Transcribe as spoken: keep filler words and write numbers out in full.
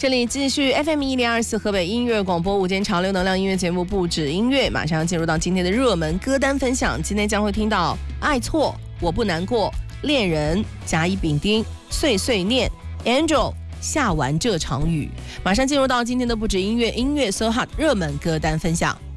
这里继续 F M 一零二四河北音乐广播午间潮流能量音乐节目不止音乐，马上进入到今天的热门歌单分享。今天将会听到爱错、我不难过、恋人、甲乙丙丁、碎碎念、Angel、下完这场雨。马上进入到今天的不止音乐音乐 So Hot 热门歌单分享。